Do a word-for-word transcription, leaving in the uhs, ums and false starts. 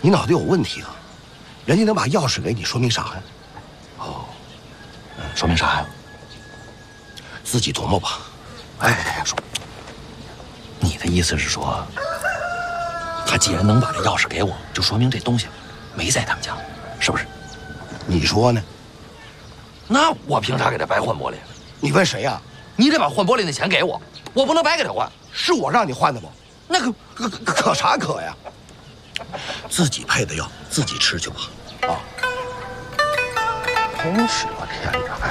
你脑子有问题啊！人家能把钥匙给你，说明啥呀？ 哦，说明啥呀？ 自己琢磨吧。 哎哎哎，说，你的意思是说，他既然能把这钥匙给我，就说明这东西没在他们家，是不是？ 你说呢？ 那我凭啥给他白换玻璃？ 你问谁呀？ 你得把换玻璃那钱给我，我不能白给他换。 是我让你换的不？ 那可可可可啥可呀？自己配的药，自己吃去吧。啊！真是我天哪！哎。